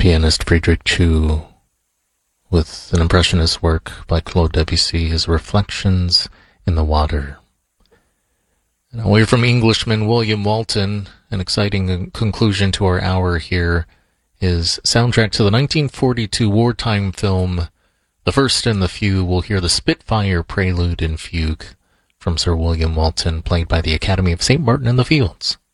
pianist Friedrich Chu with an impressionist work by Claude Debussy, his Reflections in the Water. And away from Englishman William Walton, an exciting conclusion to our hour here is soundtrack to the 1942 wartime film The First and the Few. We'll hear the Spitfire Prelude and Fugue from Sir William Walton, played by the Academy of St. Martin in the Fields.